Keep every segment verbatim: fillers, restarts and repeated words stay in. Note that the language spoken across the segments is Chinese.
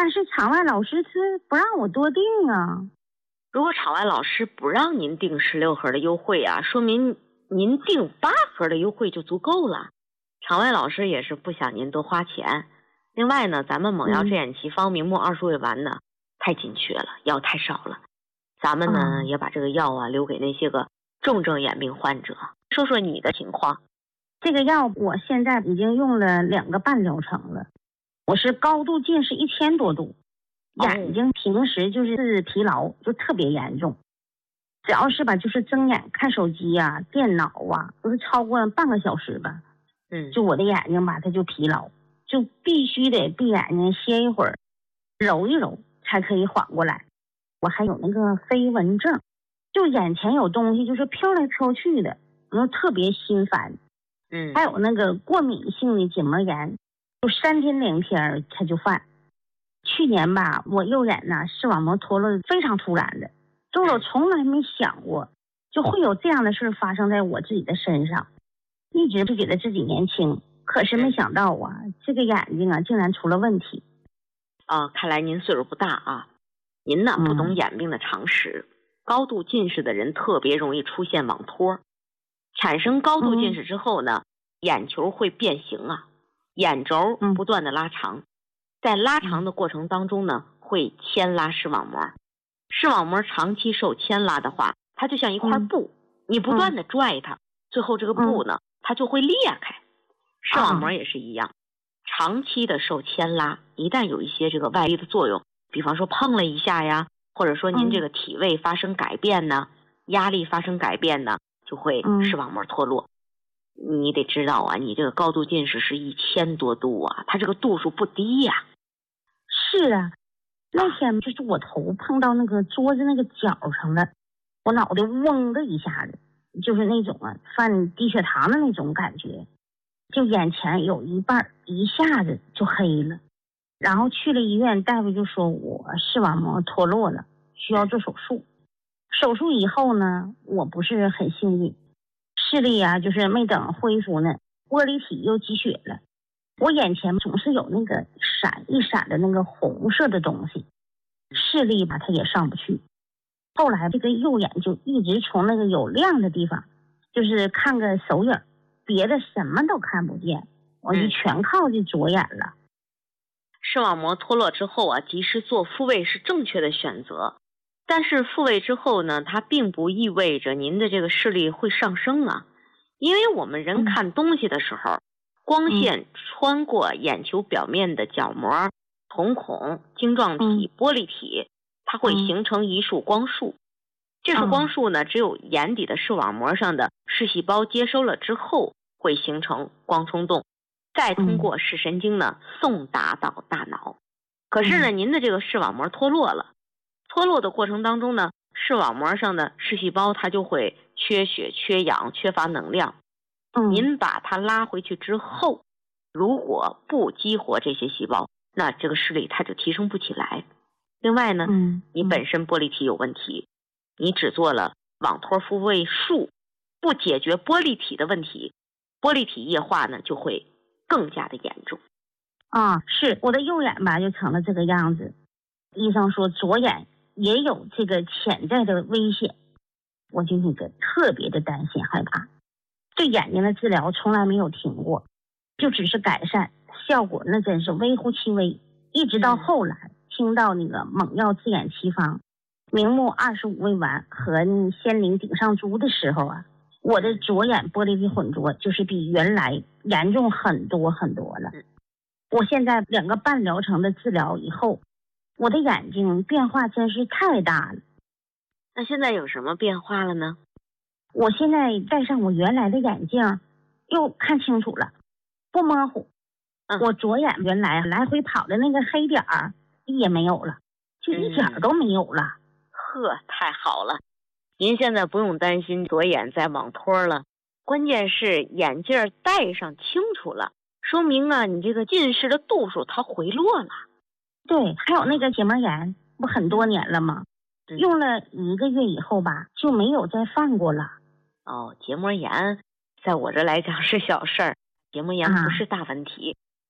但是场外老师他不让我多订啊。 如果场外老师不让您订十六盒的优惠啊，说明您订八盒的优惠就足够了。场外老师也是不想您多花钱。另外呢，咱们猛药治眼奇方明目二十味丸呢太紧缺了，药太少了。咱们呢、嗯、也把这个药啊留给那些个重症眼病患者。说说你的情况。 这个药我现在已经用了两个半疗程了。我是高度近视一千多度，眼睛平时就是疲劳就特别严重，只要是吧就是睁眼看手机啊电脑啊都是超过半个小时吧， 嗯， 就我的眼睛吧它就疲劳，就必须得闭眼睛歇一会儿揉一揉才可以缓过来。我还有那个飞蚊症，就眼前有东西就是飘来飘去的，然后特别心烦。 嗯， 还有那个过敏性的结膜炎，就三天两天它就犯。去年吧我右眼呢视网膜脱落非常突然的，就是我从来没想过就会有这样的事发生在我自己的身上，一直就觉得自己年轻，可是没想到啊这个眼睛啊竟然出了问题。 啊，看来您岁数不大啊，您呢不懂眼病的常识、嗯、高度近视的人特别容易出现网脱。产生高度近视之后呢、嗯、眼球会变形啊，眼轴不断的拉长、嗯、在拉长的过程当中呢会牵拉视网膜，视网膜长期受牵拉的话，它就像一块布、嗯、你不断的拽它、嗯、最后这个布呢、嗯、它就会裂开。视网膜也是一样、嗯、长期的受牵拉，一旦有一些这个外力的作用，比方说碰了一下呀，或者说您这个体位发生改变呢、嗯、压力发生改变呢，就会视网膜脱落、嗯、你得知道啊，你这个高度近视是一千多度啊，它这个度数不低呀、啊。 是啊，那天就是我头碰到那个桌子那个角上了，我脑袋嗡的一下子，就是那种啊犯低血糖的那种感觉，就眼前有一半一下子就黑了。然后去了医院，大夫就说我视网膜脱落了，需要做手术。手术以后呢，我不是很幸运，视力啊就是没等恢复呢，玻璃体又积血了。我眼前总是有那个闪一闪的那个红色的东西，视力吧它也上不去。后来这个右眼就一直从那个有亮的地方，就是看个手影，别的什么都看不见，我就全靠这左眼了。 嗯、视网膜脱落之后啊，及时做复位是正确的选择。但是复位之后呢，它并不意味着您的这个视力会上升啊，因为我们人看东西的时候、嗯、光线穿过眼球表面的角膜、瞳孔、晶状体、玻璃体，它会形成一束光束。这束光束呢，只有眼底的视网膜上的视细胞接收了之后，会形成光冲动，再通过视神经呢送达到大脑。可是呢，您的这个视网膜脱落了，脱落的过程当中呢，视网膜上的视细胞它就会缺血、缺氧、缺乏能量。嗯，您把它拉回去之后，如果不激活这些细胞，那这个视力它就提升不起来。另外呢，嗯，你本身玻璃体有问题，你只做了网脱复位术，不解决玻璃体的问题，玻璃体液化呢就会更加的严重。 啊，是我的右眼吧就成了这个样子。医生说左眼也有这个潜在的危险，我就那个特别的担心害怕。对眼睛的治疗从来没有停过，就只是改善，效果那真是微乎其微。一直到后来、嗯、听到那个猛药治眼奇方明目二十五味丸和仙灵顶上珠的时候啊，我的左眼玻璃体混浊就是比原来严重很多很多了。我现在两个半疗程的治疗以后，我的眼睛变化真是太大了。 那现在有什么变化了呢？ 我现在戴上我原来的眼镜又看清楚了，不模糊。嗯、我左眼原来来回跑的那个黑点儿也没有了，就一点都没有了。嗯、 呵，太好了，您现在不用担心左眼再网脱了，关键是眼镜戴上清楚了，说明啊你这个近视的度数它回落了。 对，还有那个结膜炎不很多年了吗？嗯、用了一个月以后吧就没有再犯过了。 哦，结膜炎在我这来讲是小事儿，结膜炎不是大问题。啊、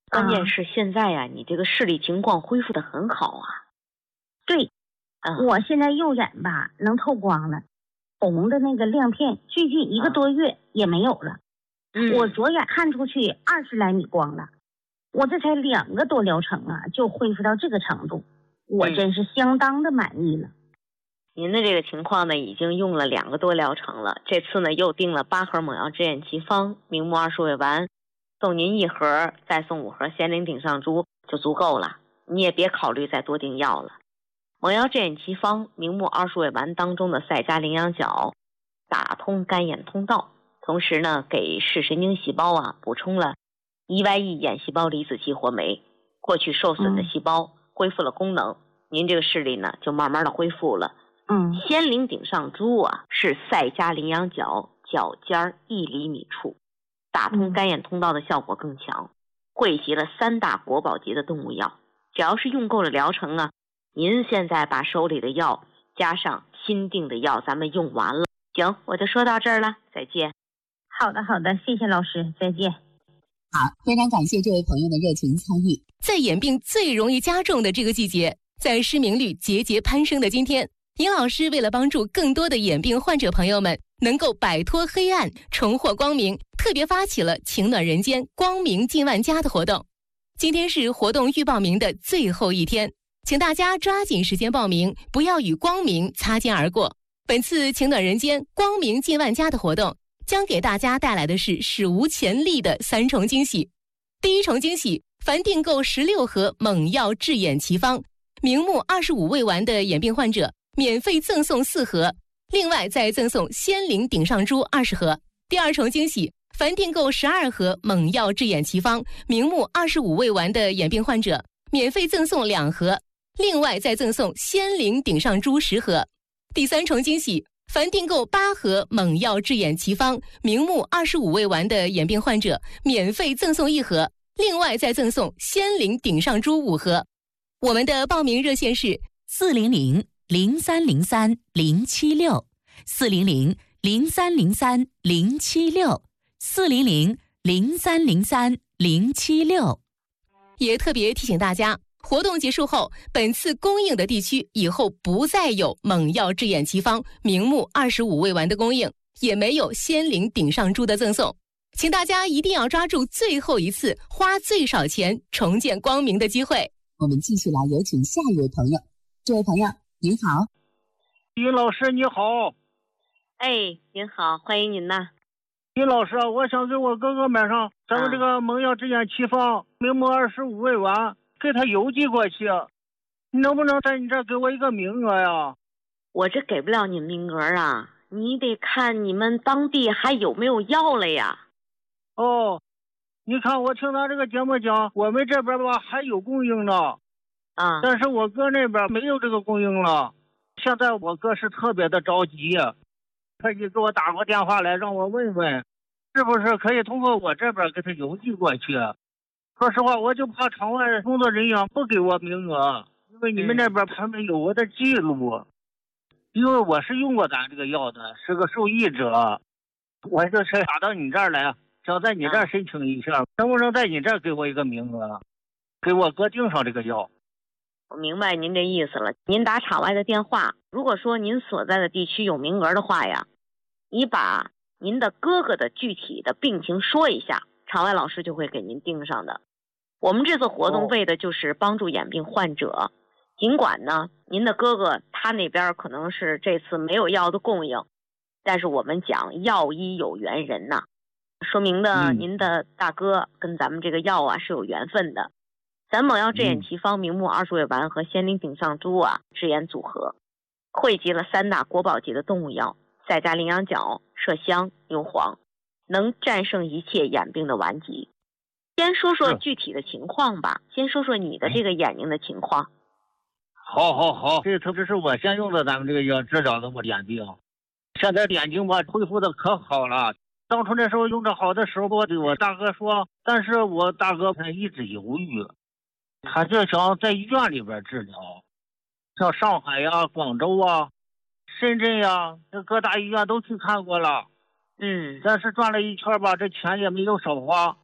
关键是现在呀、啊，你这个视力情况恢复得很好啊。 对， 嗯， 我现在右眼吧能透光了，红的那个亮片最近一个多月也没有了。 嗯， 我左眼看出去二十来米光了，我这才两个多疗程啊，就恢复到这个程度，我真是相当的满意了。 嗯、您的这个情况呢，已经用了两个多疗程了，这次呢又订了八盒猛药支眼奇方、明目二十味丸，送您一盒，再送五盒仙灵顶上珠就足够了，你也别考虑再多订药了。猛药支眼奇方、明目二十味丸当中的赛迦羚羊角打通干眼通道，同时呢给视神经细胞啊补充了 E Y E 眼细胞离子激活酶，过去受损的细胞恢复了功能，嗯、您这个视力呢就慢慢的恢复了。 嗯， 仙灵顶上珠啊是赛迦羚羊角角尖一厘米处，打通干眼通道的效果更强，汇集了三大国宝级的动物药，只要是用够了疗程啊，您现在把手里的药加上新订的药咱们用完了。行，我就说到这儿了，再见。 好的好的，谢谢老师，再见。 好，非常感谢这位朋友的热情参与。在眼病最容易加重的这个季节，在失明率节节攀升的今天，尹老师为了帮助更多的眼病患者朋友们能够摆脱黑暗，重获光明，特别发起了情暖人间光明近万家的活动。今天是活动预报名的最后一天，请大家抓紧时间报名，不要与光明擦肩而过。本次情暖人间光明近万家的活动将给大家带来的是史无前例的三重惊喜。第一重惊喜，凡订购十六盒猛药治眼奇方、明目二十五味丸的眼病患者，免费赠送四盒，另外再赠送仙灵顶上珠二十盒。第二重惊喜，凡订购十二盒猛药治眼奇方、明目二十五味丸的眼病患者，免费赠送两盒，另外再赠送仙灵顶上珠十盒。第三重惊喜，凡订购八盒猛药治眼奇方、明目二十五味丸的眼病患者，免费赠送一盒，另外再赠送仙灵顶上珠五盒。我们的报名热线是四零零零三零三零七六，四零零零三零三零七六，四零零零三零三零七六。也特别提醒大家，活动结束后，本次供应的地区以后不再有猛药治眼奇方、明目二十五味丸的供应，也没有仙灵顶上珠的赠送，请大家一定要抓住最后一次花最少钱重见光明的机会。我们继续来有请下一位朋友。这位朋友您好。 尹老师你好。 哎，您好，欢迎您呐。 尹老师，我想给我哥哥买上咱们这个猛药治眼奇方、明目二十五味丸，给他邮寄过去，你能不能在你这儿给我一个名额呀？ 我这给不了你名额啊，你得看你们当地还有没有药了呀。 哦，你看我听他这个节目讲，我们这边吧还有供应呢， 啊， 但是我哥那边没有这个供应了。现在我哥是特别的着急，特意给我打过电话来让我问问，是不是可以通过我这边给他邮寄过去。说实话，我就怕场外工作人员不给我名额，因为你们那边还没有我的记录，因为我是用过咱这个药的，是个受益者，我就是打到你这儿来，想在你这儿申请一下，啊、能不能在你这儿给我一个名额，给我哥订上这个药。 我明白您这意思了，您打场外的电话，如果说您所在的地区有名额的话呀，你把您的哥哥的具体的病情说一下，场外老师就会给您订上的。我们这次活动为的就是帮助眼病患者，哦、尽管呢您的哥哥他那边可能是这次没有药的供应，但是我们讲药医有缘人呐，说明的您的大哥跟咱们这个药啊是有缘分的。咱猛药治眼奇方、明目二十味丸和仙灵顶上珠啊治眼组合，汇集了三大国宝级的动物药，赛迦羚羊角、麝香、牛黄，能战胜一切眼病的顽疾。先说说具体的情况吧，先说说你的这个眼睛的情况。 好好好，这特别是我先用的咱们这个药治疗的我眼病，现在眼睛吧恢复的可好了。当初那时候用着好的时候，我对我大哥说，但是我大哥他一直犹豫，他就想在医院里边治疗，像上海呀、广州啊、深圳呀，这各大医院都去看过了， 嗯， 但是转了一圈吧，这钱也没有少花。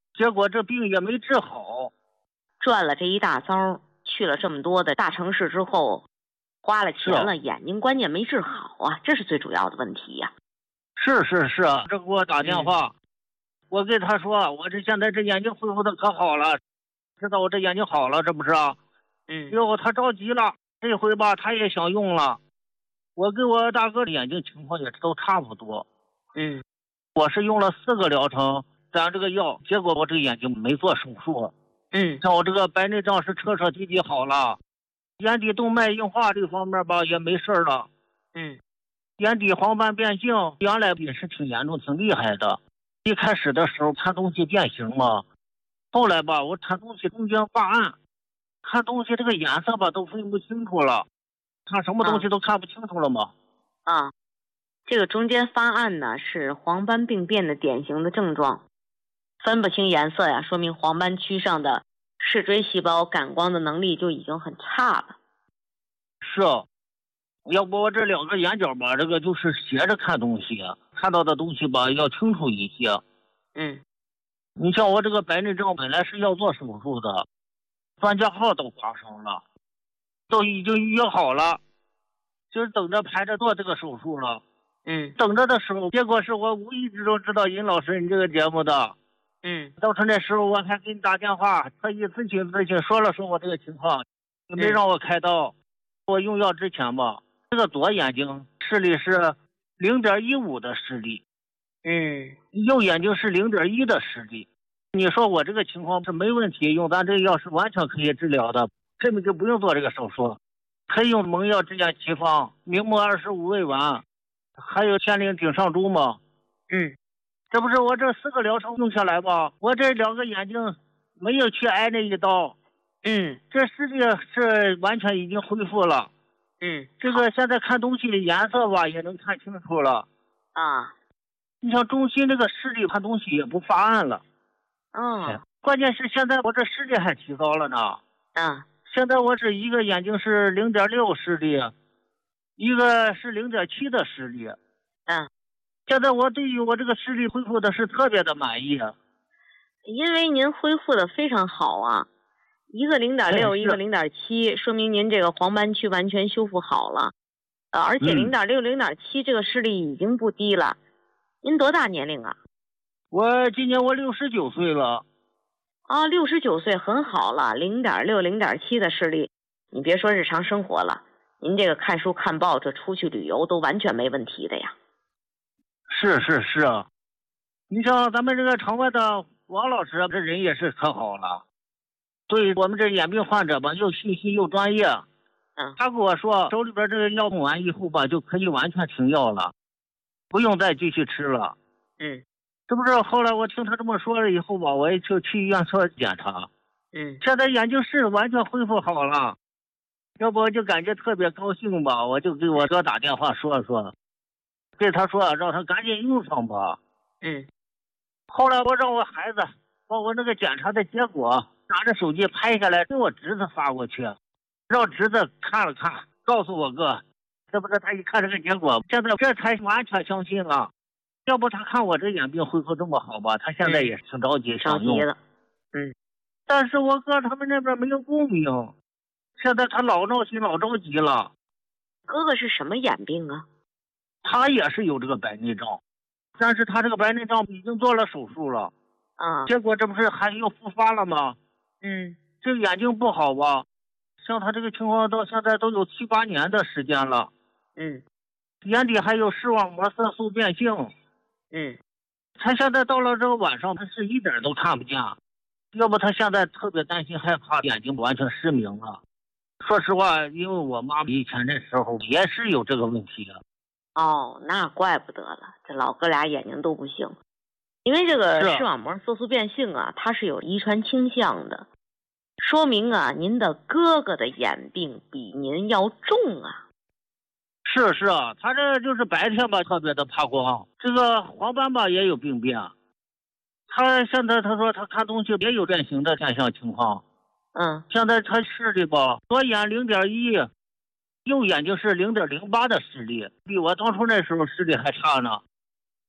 结果这病也没治好。 赚了这一大遭，去了这么多的大城市之后，花了钱了，眼睛关键没治好啊，这是最主要的问题呀、 啊。是是是，这给我打电话，嗯、我给他说，我这现在这眼睛恢复的可好了，知道我这眼睛好了，这不是啊？ 嗯。 结果他着急了，这回吧，他也想用了。我跟我大哥的眼睛情况也都差不多。 嗯。 我是用了四个疗程，咱这个药，结果我这个眼睛没做手术。 嗯。 像我这个白内障是彻彻底底好了，眼底动脉硬化这方面吧也没事了。 嗯。 眼底黄斑变性原来也是挺严重挺厉害的，一开始的时候看东西变形嘛，后来吧我看东西中间发暗，看东西这个颜色吧都分不清楚了，看什么东西都看不清楚了嘛。 啊，这个中间发暗呢是黄斑病变的典型的症状，分不清颜色呀，说明黄斑区上的视锥细胞感光的能力就已经很差了。 是啊，要不我这两个眼角吧，这个就是斜着看东西，看到的东西吧要清楚一些。 嗯， 你像我这个白内障本来是要做手术的，专家号都发上了，都已经预约好了，就是等着排着做这个手术了。 嗯， 等着的时候，结果是我无意之中知道尹老师你这个节目的。 嗯， 到时那时候我还给你打电话，特意咨询咨询，说了说我这个情况，没让我开刀。嗯、我用药之前吧，这个左眼睛视力是零点一五的视力， 嗯， 右眼睛是零点一的视力。你说我这个情况是没问题，用咱这个药是完全可以治疗的，根本就不用做这个手术，可以用蒙药治疗奇方、明目二十五味丸，还有天灵顶上珠嘛。 嗯， 这不是我这四个疗程用下来吧，我这两个眼睛没有去挨那一刀。 嗯， 这视力是完全已经恢复了。 嗯， 这个现在看东西的颜色吧也能看清楚了。 啊， 你像中心这个视力看东西也不发暗了。 嗯， 关键是现在我这视力还提高了呢。 嗯， 现在我是一个眼睛是零点六视力，一个是零点七的视力。 嗯， 现在我对于我这个视力恢复的是特别的满意。 因为您恢复的非常好啊，一个零点六，一个零点七，说明您这个黄斑区完全修复好了。呃，而且零点六、零点七这个视力已经不低了。您多大年龄啊？ 我今年我六十九岁了。 啊，六十九岁很好了，零点六、零点七的视力，你别说日常生活了，您这个看书看报这出去旅游都完全没问题的呀。 是是是啊，你像咱们这个场外的王老师，这人也是可好了，对我们这眼病患者吧，又细心又专业。 嗯， 他跟我说，手里边这个药用完以后吧，就可以完全停药了，不用再继续吃了。 嗯， 这不是后来我听他这么说了以后吧，我也就去医院做检查。 嗯， 现在眼睛是完全恢复好了，要不我就感觉特别高兴吧，我就给我哥打电话说说，对他说让他赶紧用上吧。 嗯， 后来我让我孩子把我那个检查的结果拿着手机拍下来给我侄子发过去，让侄子看了看，告诉我哥，这不是他一看这个结果，现在这才完全相信了。要不他看我这眼病恢复这么好吧，他现在也挺着急想用。 着急了。嗯， 但是我哥他们那边没有共鸣，现在他老闹心老着急了。 哥哥是什么眼病啊？ 他也是有这个白内障，但是他这个白内障已经做了手术了。 啊， 结果这不是还又复发了吗？ 嗯， 这眼睛不好吧，像他这个情况到现在都有七八年的时间了。 嗯， 眼底还有视网膜色素变性。 嗯， 他现在到了这个晚上他是一点都看不见，要不他现在特别担心害怕眼睛完全失明了。说实话，因为我妈以前那时候也是有这个问题的。 哦，那怪不得了，这老哥俩眼睛都不行。因为这个视网膜色素变性啊，它是有遗传倾向的，说明啊，您的哥哥的眼病比您要重啊。 是是啊，他这就是白天吧特别的怕光，这个黄斑吧也有病变。他现在他说他看东西也有变形的现象情况。 嗯， 现在他视力吧，左眼零点一，右眼睛是零点零八的视力，比我当初那时候视力还差呢。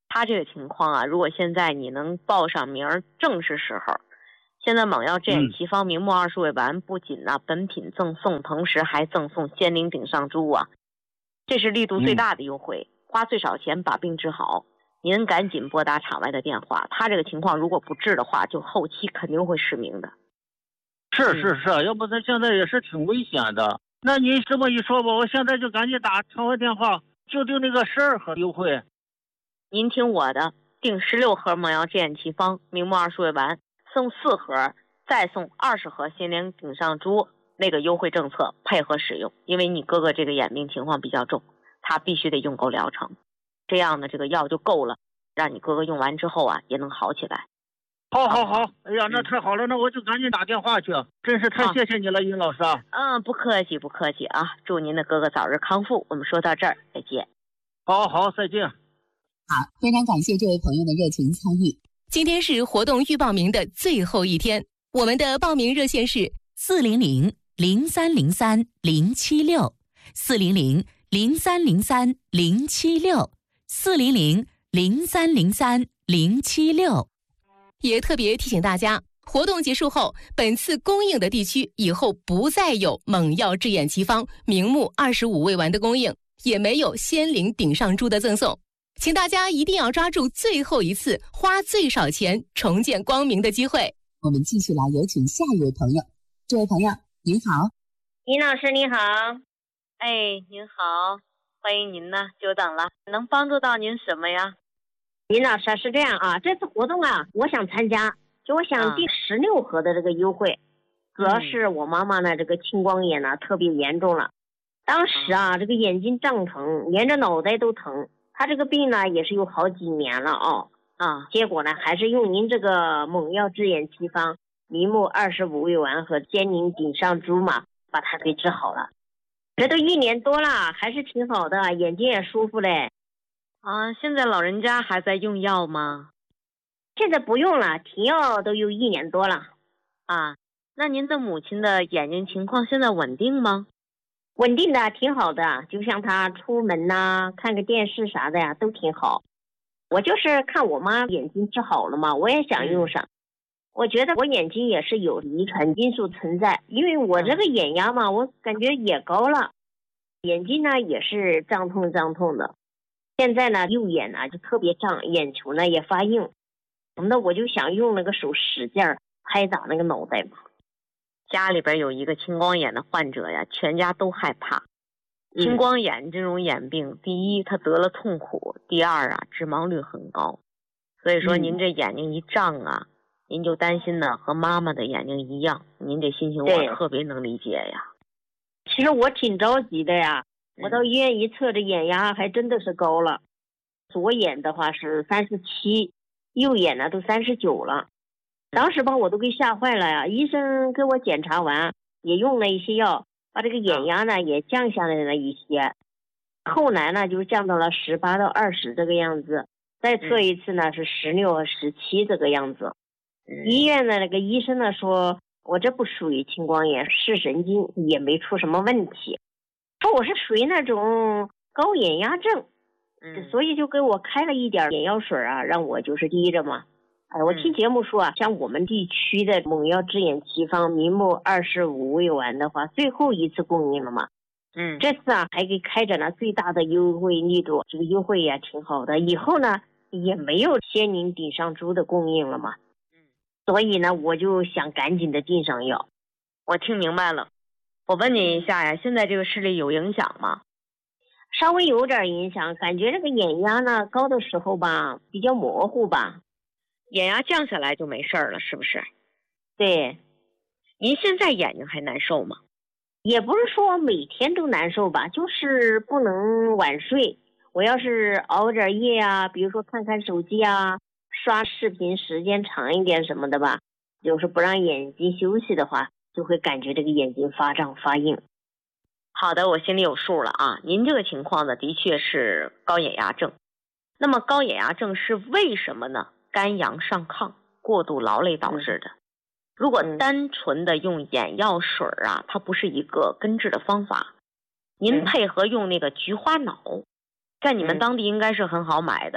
他这个情况啊，如果现在你能报上名儿，正是时候。现在猛药制眼奇方明目二十味丸不仅呢、啊、本品赠送，同时还赠送仙灵顶上珠啊，这是力度最大的优惠，嗯、花最少钱把病治好。您赶紧拨打场外的电话，他这个情况如果不治的话，就后期肯定会失明的。 是是是，嗯、要不他现在也是挺危险的。那您这么一说吧，我现在就赶紧打场外电话，就订那个十二盒优惠。 您听我的，订十六盒猛药制眼奇方明目二十味丸。送四盒，再送二十盒仙灵顶上珠，那个优惠政策配合使用。因为你哥哥这个眼病情况比较重，他必须得用够疗程，这样呢这个药就够了，让你哥哥用完之后啊也能好起来。 好好好，哎呀，那太好了，嗯、那我就赶紧打电话去，真是太谢谢你了，尹老师啊。 嗯，不客气不客气啊，祝您的哥哥早日康复。我们说到这儿，再见。 好好，再见。 好，非常感谢这位朋友的热情参与。今天是活动预报名的最后一天，我们的报名热线是四零零零三零三零七六，四零零零三零三零七六，四零零零三零三零七六。也特别提醒大家，活动结束后，本次供应的地区以后不再有猛药制眼奇方明目二十五味丸的供应，也没有仙灵顶上珠的赠送。请大家一定要抓住最后一次花最少钱重见光明的机会。我们继续来有请下一位朋友。这位朋友您好。 尹老师你好。 哎，您好，欢迎您呢，久等了，能帮助到您什么呀？ 尹老师是这样啊，这次活动啊我想参加，就我想订十六盒的这个优惠、啊、主要是我妈妈呢这个青光眼呢特别严重了，当时啊这个眼睛胀疼，连着脑袋都疼，他这个病呢也是有好几年了哦，啊，结果呢还是用您这个猛药制眼奇方明目二十五味丸和仙灵顶上珠嘛，把它给治好了。这都一年多了，还是挺好的，眼睛也舒服嘞。 啊，现在老人家还在用药吗？ 现在不用了，停药都有一年多了。 啊，那您的母亲的眼睛情况现在稳定吗？ 稳定的，挺好的，就像他出门呐、啊、看个电视啥的呀都挺好。我就是看我妈眼睛治好了嘛，我也想用上。我觉得我眼睛也是有遗传因素存在，因为我这个眼压嘛，我感觉也高了，眼睛呢也是胀痛胀痛的。现在呢右眼呢就特别胀，眼球呢也发硬，那我就想用那个手使劲拍打那个脑袋嘛。 家里边有一个青光眼的患者呀，全家都害怕。青光眼这种眼病，第一他得了痛苦，第二啊致盲率很高。所以说您这眼睛一胀啊、嗯、您就担心呢和妈妈的眼睛一样，您这心情我特别能理解呀。 其实我挺着急的呀，我到医院一测，这眼压还真的是高了。左眼的话是三十七，右眼呢都三十九了。当时把我都给吓坏了呀，医生给我检查完也用了一些药，把这个眼压呢也降下来了一些，后来呢就降到了十八到二十这个样子，再测一次呢是十六和十七这个样子。医院的那个医生呢说我这不属于青光眼，视神经也没出什么问题，说我是属于那种高眼压症，嗯，所以就给我开了一点眼药水啊，让我就是滴着嘛。哎，我听节目说啊，像我们地区的猛药制眼奇方明目二十五味丸的话，最后一次供应了嘛。嗯，这次啊还给开展了最大的优惠力度，这个优惠也挺好的。以后呢也没有仙灵顶上珠的供应了嘛。嗯，所以呢我就想赶紧的订上药。 我听明白了，我问你一下呀，现在这个视力有影响吗？ 稍微有点影响，感觉这个眼压呢高的时候吧比较模糊吧。 眼压降下来就没事了，是不是？ 对。 您现在眼睛还难受吗？ 也不是说每天都难受吧，就是不能晚睡。我要是熬点夜啊，比如说看看手机啊，刷视频时间长一点什么的吧，就是不让眼睛休息的话，就会感觉这个眼睛发胀发硬。 好的，我心里有数了啊。您这个情况呢，的确是高眼压症。那么高眼压症是为什么呢？肝阳上亢，过度劳累导致的。如果单纯的用眼药水啊，它不是一个根治的方法。您配合用那个菊花脑，在你们当地应该是很好买的，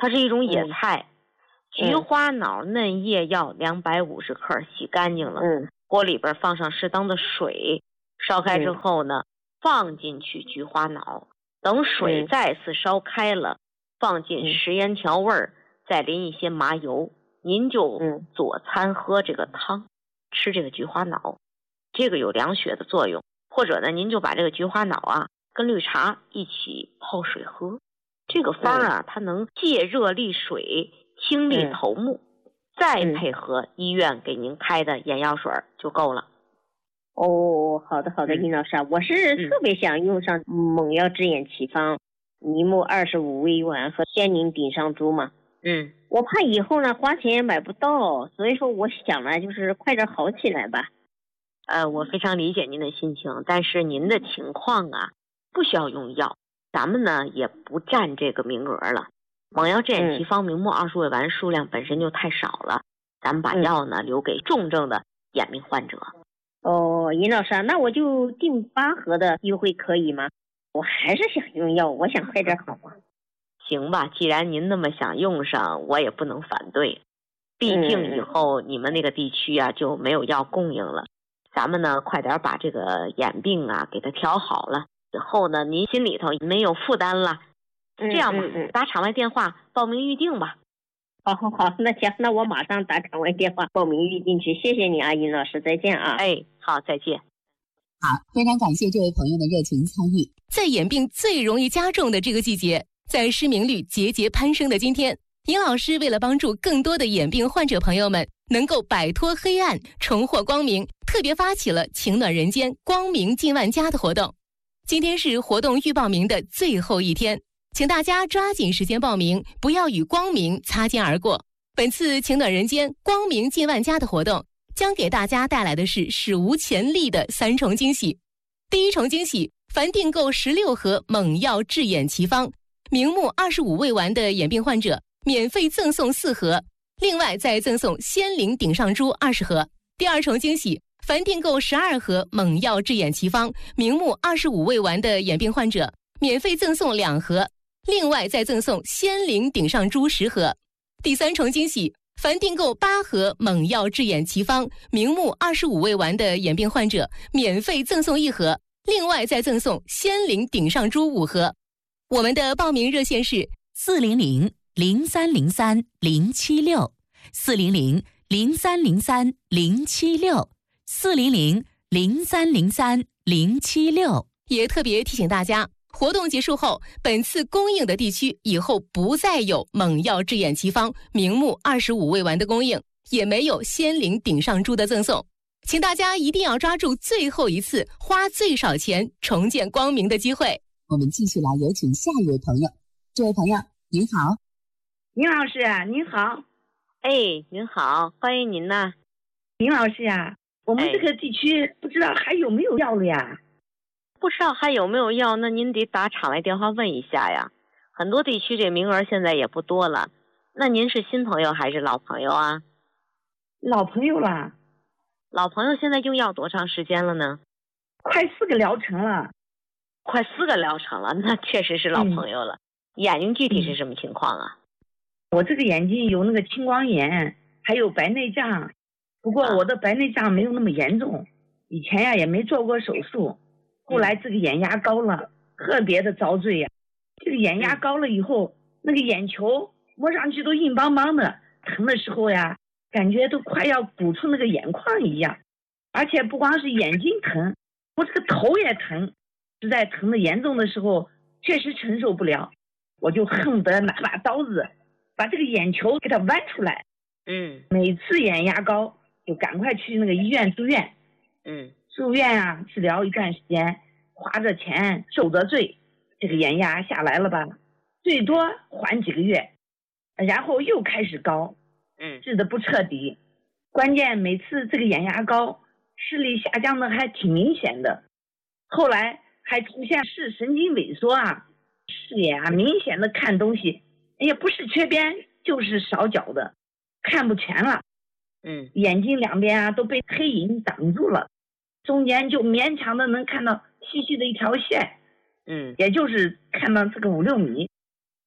它是一种野菜。嗯、菊花脑嫩叶要两百五十克，洗干净了，嗯，锅里边放上适当的水，烧开之后呢，嗯、放进去菊花脑，等水再次烧开了，嗯、放进食盐调味儿，再淋一些麻油，您就佐餐喝这个汤，吃这个菊花脑，这个有凉血的作用。或者呢，您就把这个菊花脑啊跟绿茶一起泡水喝，这个方啊，它能借热利水，清利头目，嗯、再配合医院给您开的眼药水就够了。 哦，好的好的，殷老师啊，我是特别想用上猛药治眼奇方，尼木二十五味丸和仙灵顶上珠嘛。 嗯， 我怕以后呢花钱也买不到，所以说我想呢，就是快点好起来吧。 呃，我非常理解您的心情，但是您的情况啊，不需要用药，咱们呢也不占这个名额了。猛药治眼奇方明目二十味丸数量本身就太少了，咱们把药呢、嗯、留给重症的眼病患者。 哦，尹老师啊，那我就订八盒的优惠可以吗？我还是想用药，我想快点好啊。 行吧，既然您那么想用上，我也不能反对。毕竟以后你们那个地区啊就没有药供应了。咱们呢，快点把这个眼病啊给它调好了，以后呢，您心里头没有负担了。这样吧， 嗯嗯嗯、 打场外电话报名预定吧。 好好好，那行，那我马上打场外电话报名预定去。谢谢你啊，殷老师，再见啊。 哎，好，再见。 好，非常感谢这位朋友的热情参与。在眼病最容易加重的这个季节，在失明率节节攀升的今天，尹老师为了帮助更多的眼病患者朋友们能够摆脱黑暗，重获光明，特别发起了情暖人间光明近万家的活动。今天是活动预报名的最后一天，请大家抓紧时间报名，不要与光明擦肩而过。本次情暖人间光明近万家的活动将给大家带来的是史无前例的三重惊喜。第一重惊喜，凡订购十六盒猛药治眼奇方明目二十五味丸的眼病患者免费赠送四盒，另外再赠送仙灵顶上珠二十盒。第二重惊喜，凡订购十二盒猛药治眼奇方明目二十五味丸的眼病患者免费赠送两盒，另外再赠送仙灵顶上珠十盒。第三重惊喜，凡订购八盒猛药治眼奇方明目二十五味丸的眼病患者免费赠送一盒，另外再赠送仙灵顶上珠五盒。我们的报名热线是四零零零三零三零七六四零零零三零三零七六四零零零三零三零七六。也特别提醒大家，活动结束后，本次供应的地区以后不再有猛药治眼奇方明目二十五味丸的供应，也没有仙灵顶上珠的赠送，请大家一定要抓住最后一次花最少钱重见光明的机会。我们继续来有请下一位朋友。这位朋友您好。 林老师啊，您好。 哎，您好，欢迎您呐。 林老师呀、啊，我们这个地区不知道还有没有药了呀？ 不知道还有没有药，那您得打场外电话问一下呀。很多地区这名额现在也不多了。那您是新朋友还是老朋友啊？ 老朋友了。 老朋友现在用药多长时间了呢？ 快四个疗程了。 快四个疗程了，那确实是老朋友了。嗯、眼睛具体是什么情况啊？ 我这个眼睛有那个青光眼，还有白内障，不过我的白内障没有那么严重，以前呀也没做过手术，后来这个眼压高了，特别的遭罪呀。这个眼压高了以后，那个眼球摸上去都硬邦邦的，疼的时候呀，感觉都快要鼓出那个眼眶一样。而且不光是眼睛疼，我这个头也疼，实在疼的严重的时候，确实承受不了，我就恨不得拿把刀子把这个眼球给它剜出来。 嗯， 每次眼压高就赶快去那个医院住院。 嗯， 住院啊，治疗一段时间，花着钱受着罪，这个眼压下来了吧，最多缓几个月，然后又开始高。 嗯， 治的不彻底，关键每次这个眼压高，视力下降的还挺明显的，后来还出现视神经萎缩啊，视野啊明显的看东西也不是缺边就是少角的，看不全了。 嗯， 眼睛两边啊都被黑影挡住了，中间就勉强的能看到细细的一条线。 嗯， 也就是看到这个五六米。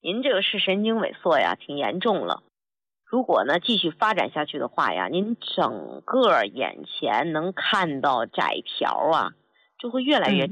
您这个视神经萎缩呀，挺严重了。如果呢继续发展下去的话呀，您整个眼前能看到窄条啊，就会越来越